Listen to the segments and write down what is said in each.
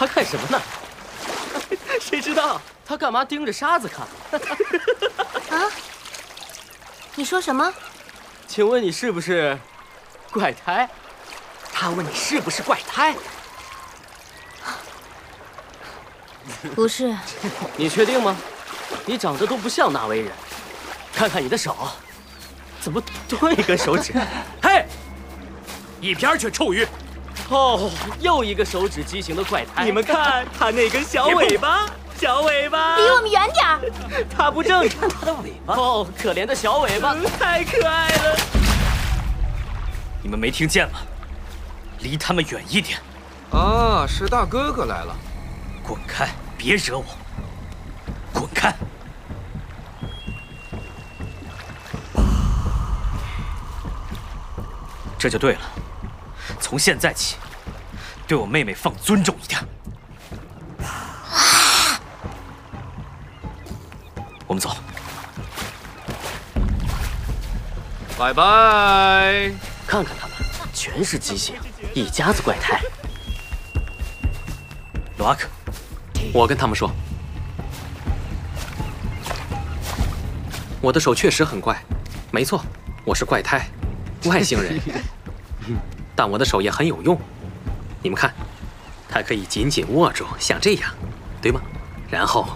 他看什么呢？谁知道他干嘛盯着沙子看？ 啊？你说什么？ 请问你是不是怪胎？ 他问你是不是怪胎？ 不是。 你确定吗？你长得都不像那位人。看看你的手，怎么多一根手指？ 嘿，一边去，臭鱼！ 哦，又一个手指畸形的怪胎。 你们看他那根小尾巴，小尾巴， 离我们远点儿！ 它不正常，它的尾巴。 哦，可怜的小尾巴， 太可爱了。 你们没听见吗？离他们远一点。 啊，是大哥哥来了。 滚开，别惹我！滚开！这就对了。从现在起，对我妹妹放尊重一点。我们走。 拜拜。 看看他们，全是畸形，一家子怪胎。 罗阿克， 我跟他们说，我的手确实很怪，没错，我是怪胎，外星人。但我的手也很有用，你们看，它可以紧紧握住，像这样，对吗？然后，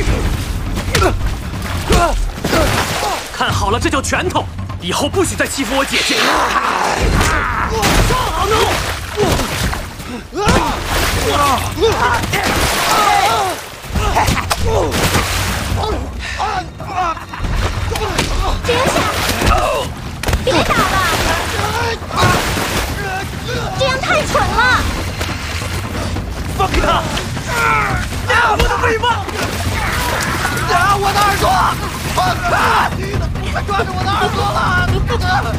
看好了，这叫拳头，以后不许再欺负我姐姐。 停下！别打了，这样太蠢了。 放开他！我的尾巴！ 我的耳朵！他抓住我的耳朵了！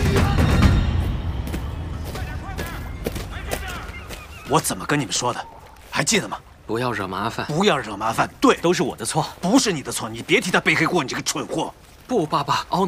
我怎么跟你们说的？还记得吗？ 不要惹麻烦。 不要惹麻烦。对， 都是我的错， 不是你的错，你别替他背黑锅，你这个蠢货。 不，爸爸，奥